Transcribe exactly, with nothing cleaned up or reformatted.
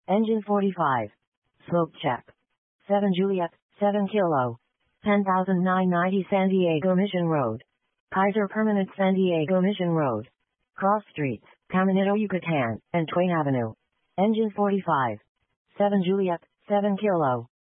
Engine forty-five. Slope check. seven Juliet, seven Kilo. ten thousand nine hundred ninety San Diego Mission Road. Kaiser Permanente San Diego Mission Road. Cross Streets, Caminito Yucatan, and Twain Avenue. Engine forty-five. seven Juliet, seven Kilo.